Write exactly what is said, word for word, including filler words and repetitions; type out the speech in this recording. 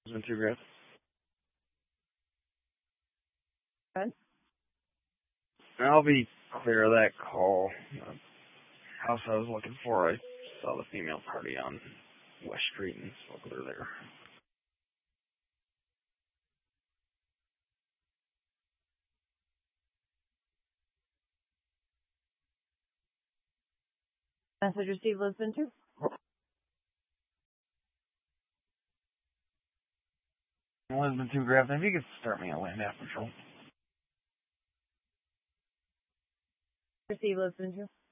Mister Griff. Good. I'll be clear of that call. The house I was looking for, I saw the female party on West Street and spoke with her there. Message received, Lisbon two. Lisbon two Griff, if you could start me a land after patrol. Received, Lisbon two.